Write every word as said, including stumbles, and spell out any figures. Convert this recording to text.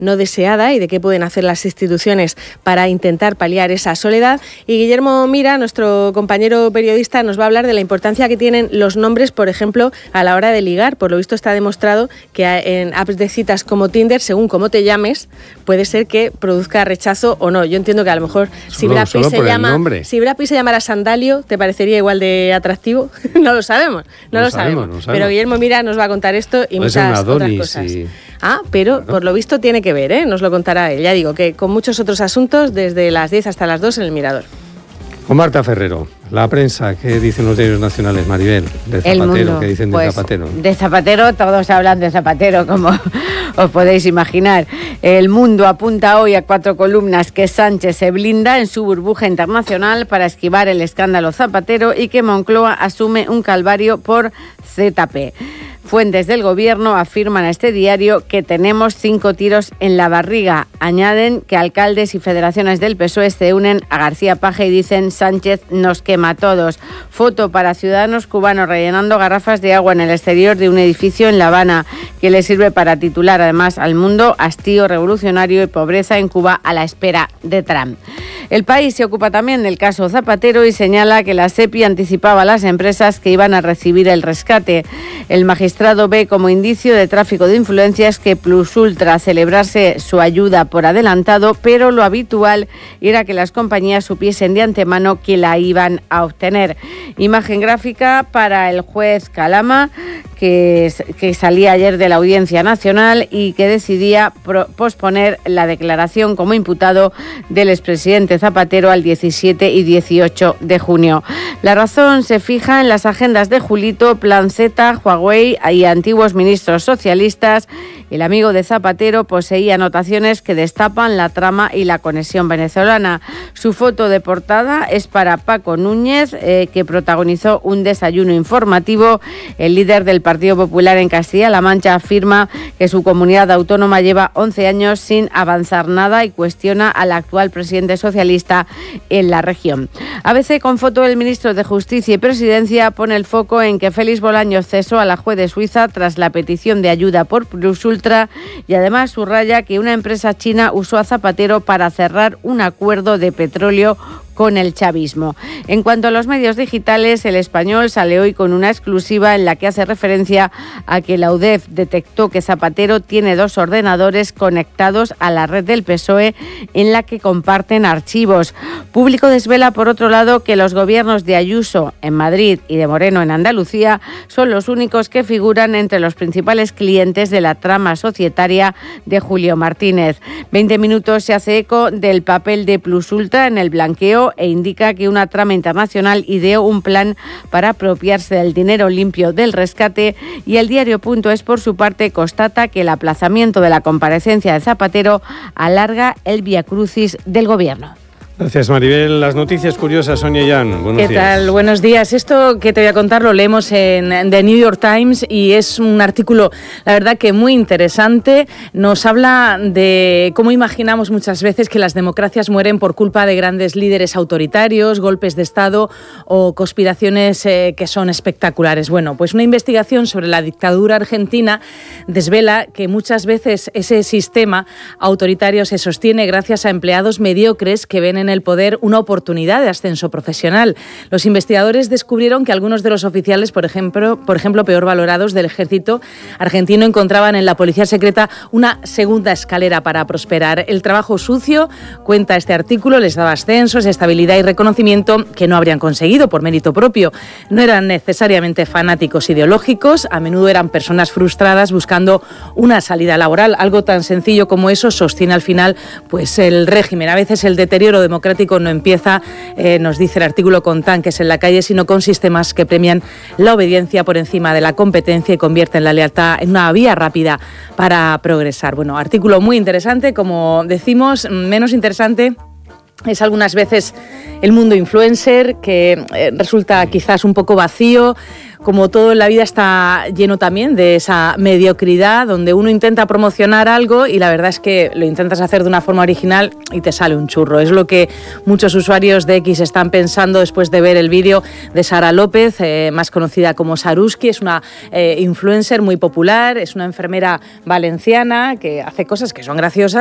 no deseada y de qué pueden hacer las instituciones para intentar paliar esa soledad. Y Guillermo Mira, nuestro compañero periodista, nos va a hablar de la importancia que tienen los nombres, por ejemplo, a la hora de ligar. Por lo visto está demostrado que en apps de citas como Tinder, según cómo te llames, puede ser que produzca rechazo o no. Yo entiendo que a lo mejor si Brad Pitt se llama, si Brad Pitt se llamara Sandalio, ¿te parecería igual de atractivo? No lo sabemos, no, no lo, sabemos, sabemos. No sabemos. Pero Guillermo Mira nos va a contar esto y puede muchas otras cosas. Y... Ah, pero claro, por lo visto tiene que ver, ¿eh? Nos lo contará él. Ya digo que con muchos otros asuntos desde las diez hasta las dos en El Mirador. Con Marta Ferrero, la prensa, ¿qué dicen los diarios nacionales, Maribel? De Zapatero, ¿qué dicen de pues, Zapatero? De Zapatero, todos hablan de Zapatero, como os podéis imaginar. El Mundo apunta hoy a cuatro columnas que Sánchez se blinda en su burbuja internacional para esquivar el escándalo Zapatero y que Moncloa asume un calvario por Z P. Fuentes del gobierno afirman a este diario que tenemos cinco tiros en la barriga. Añaden que alcaldes y federaciones del P S O E se unen a García Paje y dicen Sánchez nos quema a todos. Foto para ciudadanos cubanos rellenando garrafas de agua en el exterior de un edificio en La Habana que le sirve para titular además al mundo hastío revolucionario y pobreza en Cuba a la espera de Trump. El País se ocupa también del caso Zapatero y señala que la SEPI anticipaba a las empresas que iban a recibir el rescate. El magistrado ve como indicio de tráfico de influencias que Plus Ultra celebrase su ayuda por adelantado, pero lo habitual era que las compañías supiesen de antemano que la iban a obtener. Imagen gráfica para el juez Calama, que, que salía ayer de la Audiencia Nacional y que decidía pro, posponer la declaración como imputado del expresidente Zapatero al diecisiete y dieciocho de junio. La Razón se fija en las agendas de Julito, Plan Z, Huawei y antiguos ministros socialistas. El amigo de Zapatero poseía anotaciones que destapan la trama y la conexión venezolana. Su foto de portada es para Paco Núñez, eh, que protagonizó un desayuno informativo. El líder del Partido Popular en Castilla-La Mancha afirma que su comunidad autónoma lleva once años sin avanzar nada y cuestiona al actual presidente socialista en la región. A B C, con foto del ministro de Justicia y Presidencia, pone el foco en que Félix Bolaños cesó a la juez de Suiza tras la petición de ayuda por Plus Ultra y además subraya que una empresa china usó a Zapatero para cerrar un acuerdo de petróleo con el chavismo. En cuanto a los medios digitales, El Español sale hoy con una exclusiva en la que hace referencia a que la U D E F detectó que Zapatero tiene dos ordenadores conectados a la red del P S O E en la que comparten archivos. Público desvela, por otro lado, que los gobiernos de Ayuso en Madrid y de Moreno en Andalucía son los únicos que figuran entre los principales clientes de la trama societaria de Julio Martínez. veinte minutos se hace eco del papel de Plus Ultra en el blanqueo e indica que una trama internacional ideó un plan para apropiarse del dinero limpio del rescate y el diario Punto Es, por su parte, constata que el aplazamiento de la comparecencia de Zapatero alarga el viacrucis del gobierno. Gracias, Maribel. Las noticias curiosas, Sonia Yan. Buenos ¿Qué días. tal? Buenos días. Esto que te voy a contar lo leemos en The New York Times y es un artículo, la verdad, que muy interesante. Nos habla de cómo imaginamos muchas veces que las democracias mueren por culpa de grandes líderes autoritarios, golpes de Estado o conspiraciones eh, que son espectaculares. Bueno, pues una investigación sobre la dictadura argentina desvela que muchas veces ese sistema autoritario se sostiene gracias a empleados mediocres que ven en el poder una oportunidad de ascenso profesional. Los investigadores descubrieron que algunos de los oficiales, por ejemplo, por ejemplo, peor valorados del ejército argentino, encontraban en la policía secreta una segunda escalera para prosperar. El trabajo sucio, cuenta este artículo, les daba ascensos, estabilidad y reconocimiento que no habrían conseguido por mérito propio. No eran necesariamente fanáticos ideológicos, a menudo eran personas frustradas buscando una salida laboral. Algo tan sencillo como eso sostiene al final pues el régimen. A veces el deterioro democrático no empieza, eh, nos dice el artículo, con tanques en la calle, sino con sistemas que premian la obediencia por encima de la competencia y convierten la lealtad en una vía rápida para progresar. Bueno, artículo muy interesante, como decimos, menos interesante es algunas veces el mundo influencer, que eh, resulta quizás un poco vacío. Como todo en la vida está lleno también de esa mediocridad, donde uno intenta promocionar algo y la verdad es que lo intentas hacer de una forma original y te sale un churro. Es lo que muchos usuarios de X están pensando después de ver el vídeo de Sara López, eh, más conocida como Saruski. Es una eh, influencer muy popular, es una enfermera valenciana que hace cosas que son graciosas,